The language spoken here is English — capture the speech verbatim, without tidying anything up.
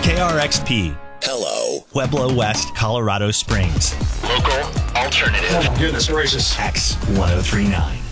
K R X P. Hello. Pueblo West, Colorado Springs. Local alternative. Oh, my goodness gracious. X ten thirty-nine.